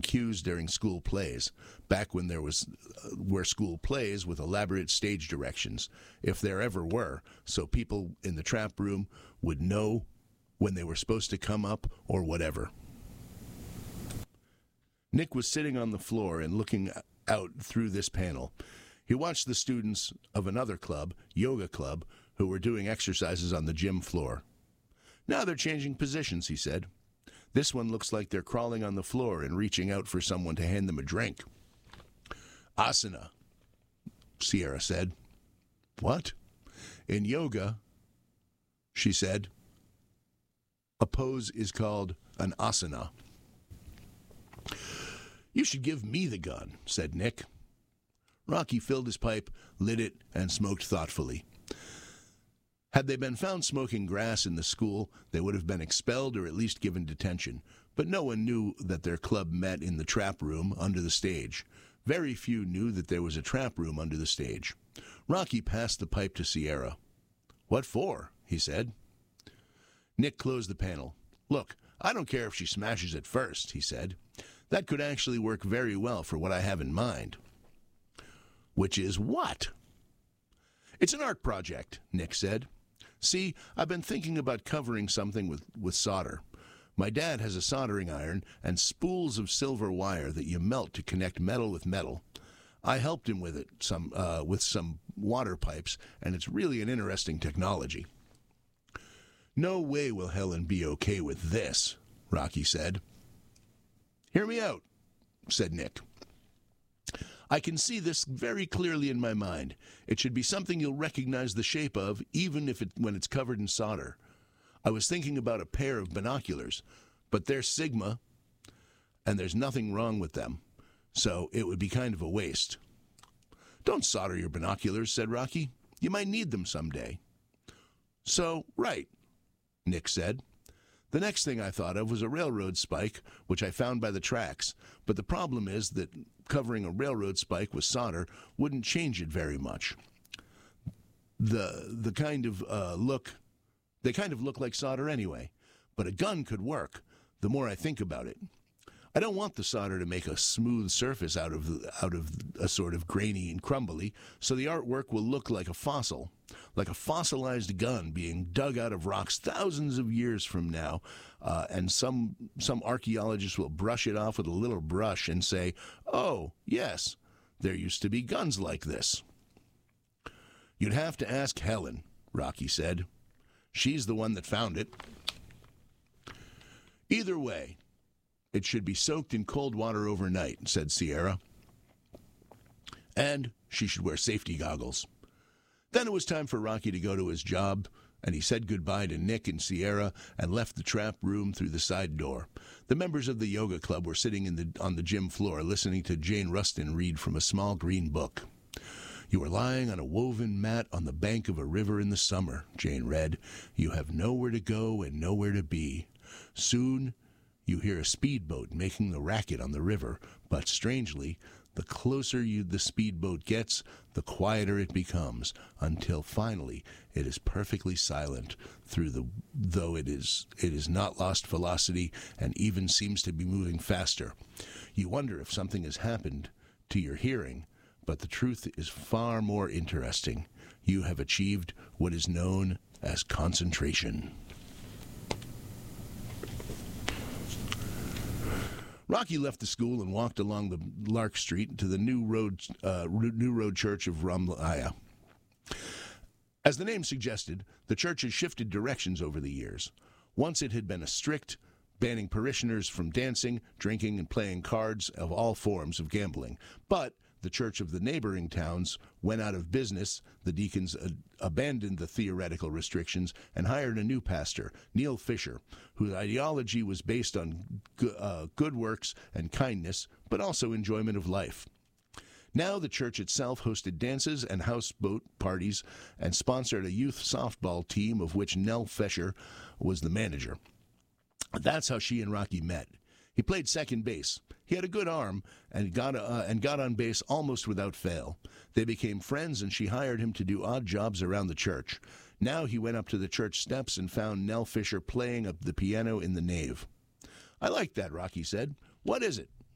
cues during school plays, back when there were school plays with elaborate stage directions, if there ever were, so people in the trap room would know when they were supposed to come up or whatever. Nick was sitting on the floor and looking out through this panel. He watched the students of another club, Yoga Club, who were doing exercises on the gym floor. Now they're changing positions, he said. This one looks like they're crawling on the floor and reaching out for someone to hand them a drink. Asana, Sierra said. What? In yoga, she said, a pose is called an asana. You should give me the gun, said Nick. Rocky filled his pipe, lit it, and smoked thoughtfully. Had they been found smoking grass in the school, they would have been expelled or at least given detention. But no one knew that their club met in the trap room under the stage. Very few knew that there was a trap room under the stage. Rocky passed the pipe to Sierra. What for? He said. Nick closed the panel. Look, I don't care if she smashes it first, he said. That could actually work very well for what I have in mind. Which is what? It's an art project, Nick said. See, I've been thinking about covering something with solder. My dad has a soldering iron and spools of silver wire that you melt to connect metal with metal. I helped him with it with some water pipes, and it's really an interesting technology. No way will Helen be okay with this, Rocky said. Hear me out, said Nick. I can see this very clearly in my mind. It should be something you'll recognize the shape of, even when it's covered in solder. I was thinking about a pair of binoculars, but they're Sigma, and there's nothing wrong with them, so it would be kind of a waste. Don't solder your binoculars, said Rocky. You might need them someday. So, right, Nick said. The next thing I thought of was a railroad spike, which I found by the tracks, but the problem is that covering a railroad spike with solder wouldn't change it very much. They kind of look like solder anyway, but a gun could work, the more I think about it. I don't want the solder to make a smooth surface out of a sort of grainy and crumbly, so the artwork will look like a fossil, like a fossilized gun being dug out of rocks thousands of years from now, and some archaeologist will brush it off with a little brush and say, oh, yes, there used to be guns like this. You'd have to ask Helen, Rocky said. She's the one that found it. Either way, it should be soaked in cold water overnight, said Sierra. And she should wear safety goggles. Then it was time for Rocky to go to his job, and he said goodbye to Nick and Sierra and left the trap room through the side door. The members of the yoga club were sitting on the gym floor listening to Jane Rustin read from a small green book. You are lying on a woven mat on the bank of a river in the summer, Jane read. You have nowhere to go and nowhere to be. Soon you hear a speedboat making the racket on the river, but strangely, the closer the speedboat gets, the quieter it becomes, until finally it is perfectly silent, though it is not lost velocity and even seems to be moving faster. You wonder if something has happened to your hearing, but the truth is far more interesting. You have achieved what is known as concentration. Rocky left the school and walked along the Lark Street to the New Road Church of Ramlaya. As the name suggested, the church has shifted directions over the years. Once it had been a strict, banning parishioners from dancing, drinking, and playing cards of all forms of gambling. But the church of the neighboring towns went out of business. The deacons abandoned the theoretical restrictions and hired a new pastor, Neil Fisher, whose ideology was based on good works and kindness, but also enjoyment of life. Now the church itself hosted dances and houseboat parties and sponsored a youth softball team of which Nell Fisher was the manager. That's how she and Rocky met. He played second base. He had a good arm and got on base almost without fail. They became friends, and she hired him to do odd jobs around the church. Now he went up to the church steps and found Nell Fisher playing up the piano in the nave. I like that, Rocky said. What is it?